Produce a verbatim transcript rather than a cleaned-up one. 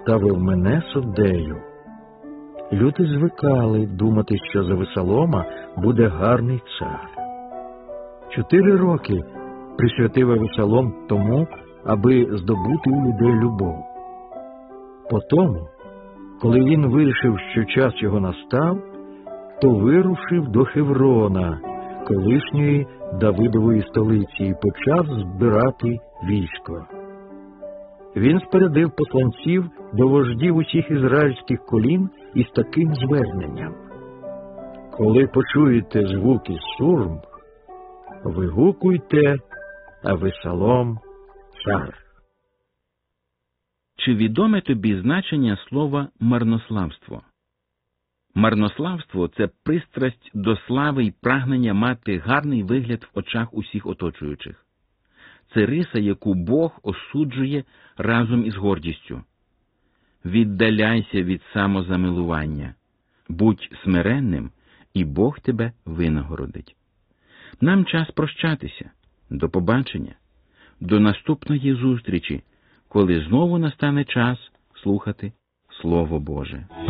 поставив мене суддею. Люди звикали думати, що з Авесолома буде гарний цар. Чотири роки присвятив Авесолом тому, аби здобути у людей любов. Потому, коли він вирішив, що час його настав, то вирушив до Хеврона, колишньої Давидової столиці, і почав збирати військо. Він спорядив посланців до вождів усіх ізраїльських колін із таким зверненням: «Коли почуєте звуки сурм, вигукуйте Авесолом цар». Чи відоме тобі значення слова «марнославство»? Марнославство – це пристрасть до слави й прагнення мати гарний вигляд в очах усіх оточуючих. Це риса, яку Бог осуджує разом із гордістю. Віддаляйся від самозамилування, будь смиренним, і Бог тебе винагородить. Нам час прощатися. До побачення. До наступної зустрічі, коли знову настане час слухати Слово Боже.